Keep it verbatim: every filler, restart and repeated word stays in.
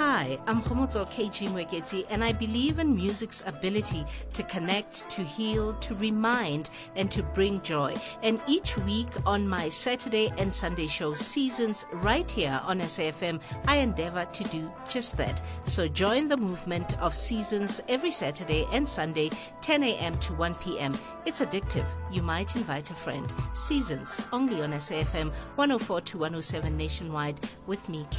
Hi, I'm Khomotso K G Mwekezi, and I believe in music's ability to connect, to heal, to remind, and to bring joy. And each week on my Saturday and Sunday show Seasons right here on S A F M, I endeavor to do just that. So join the movement of Seasons every Saturday and Sunday, ten a.m. to one p.m. It's addictive. You might invite a friend. Seasons, only on S A F M one oh four to one oh seven nationwide with me, K